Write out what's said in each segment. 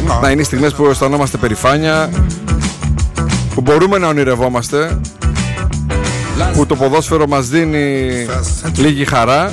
Να είναι οι στιγμές που αισθανόμαστε περηφάνεια, που μπορούμε να ονειρευόμαστε, που το ποδόσφαιρο μας δίνει λίγη χαρά.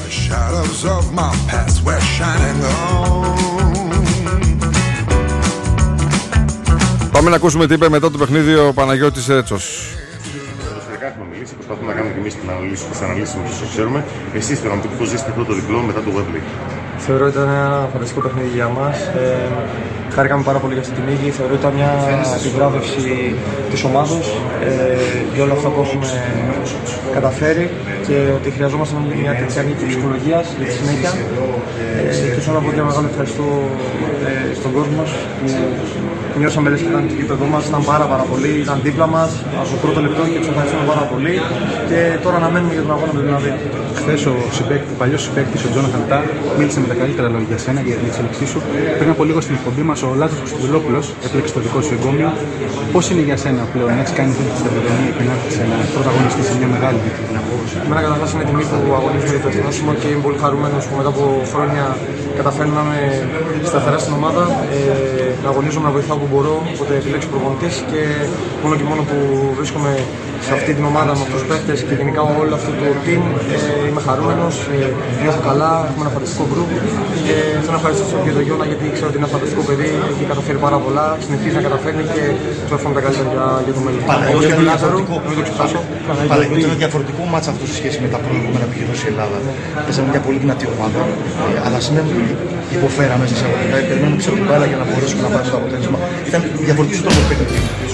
Πάμε να ακούσουμε τι είπε μετά το παιχνίδι ο Παναγιώτης Έτσος. Έχουμε μιλήσει, προσπαθούμε να κάνουμε και εμείς τις αναλύσεις μας όσο ξέρουμε. Εσείς πραγματικά πώς ζήσετε αυτό το διπλό μετά το Wembley? Θεωρώ ότι ήταν ένα φανταστικό παιχνίδι για μας. Χάρηκαμε πάρα πολύ για αυτή τη νίκη. Θεωρώ ότι ήταν μια επιβράβευση της ομάδος για όλα αυτά που έχουμε καταφέρει και ότι χρειαζόμαστε μια τέτοια νίκη ψυχολογίας για τη συνέχεια. Και θέλω να πω ένα μεγάλο ευχαριστώ στον κόσμο μας που νιώσαμε λες και ήταν το γήπεδο μας, ήταν πάρα πολύ, ήταν δίπλα μας από το πρώτο λεπτό και τους ευχαριστούμε πάρα πολύ και τώρα αναμένουμε για τον αγώνα με την Ολλανδία. Χθες ο παλιός συμπαίκτης, ο Τζόναθαν Τά, μίλησε με τα καλύτερα λόγια για σένα, για την εξέλιξή σου. Πριν από λίγο στην εκπομπή μας, ο Λάζος Κωνσταντινόπουλος έπλεξε το δικό σου εγκόμιο. Πώς είναι για σένα πλέον να έχεις κάνει αυτή τη σταυροδρομία και να έρθεις να πρωταγωνιστείς σε μια μεγάλη νίκη? Εμένα καταρχάς είναι τιμή που αγωνίζουμε για το εθνόσημο και είμαι πολύ χαρούμενος που μετά από χρόνια καταφέρνω να είμαι σταθερά στην ομάδα, να αγωνίζομαι, να βοηθάω που μπορώ, όποτε επιλέξει προπονητής και μόνο που βρίσκομαι σε αυτή την ομάδα με αυτούς τους παίχτες και γενικά όλο αυτό το team, είμαι χαρούμενος, νιώθω καλά, έχουμε ένα φανταστικό group και θέλω να ευχαριστήσω και τον Γιώνα γιατί ξέρω ότι είναι ένα φανταστικό παιδί, έχει καταφέρει πάρα πολλά, συνεχίζει να καταφέρνει και του εύχομαι τα καλύτερα για το μέλλον. Παναγιώτη, είναι διαφορετικό μάτσα αυτό σε σχέση με τα προηγούμενα που είχε δώσει η Ελλάδα. Παίζαμε μια πολύ δυνατή ομάδα, αλλά σήμερα υποφέραμε σε εισαγωγικά. Περιμένουμε πίσω την μπάλα για να μπορέσουμε να πάρουμε το αποτέλεσμα. Ήταν διαφορετικό τρόπο παιχνίδι.